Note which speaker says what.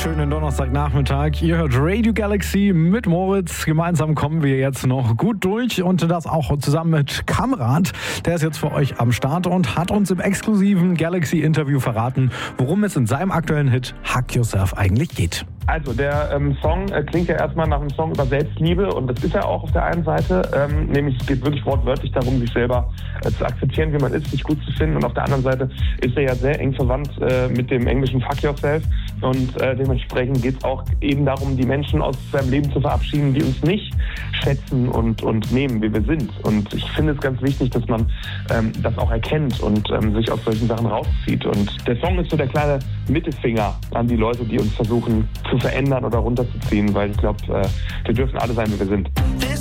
Speaker 1: wunderschönen Donnerstagnachmittag. Ihr hört Radio Galaxy mit Moritz. Gemeinsam kommen wir jetzt noch gut durch und das auch zusammen mit Kamrat. Der ist jetzt für euch am Start und hat uns im exklusiven Galaxy-Interview verraten, worum es in seinem aktuellen Hit Hug Yourself eigentlich geht.
Speaker 2: Also der Song klingt ja erstmal nach einem Song über Selbstliebe und das ist er auch auf der einen Seite, nämlich es geht wirklich wortwörtlich darum, sich selber zu akzeptieren, wie man ist, sich gut zu finden, und auf der anderen Seite ist er ja sehr eng verwandt mit dem englischen Fuck Yourself und dementsprechend geht es auch eben darum, die Menschen aus seinem Leben zu verabschieden, die uns nicht schätzen und nehmen, wie wir sind, und ich finde es ganz wichtig, dass man das auch erkennt und sich aus solchen Sachen rauszieht, und der Song ist so der kleine Mittelfinger an die Leute, die uns versuchen zu verändern oder runterzuziehen, weil ich glaube, wir dürfen alle sein, wie wir sind.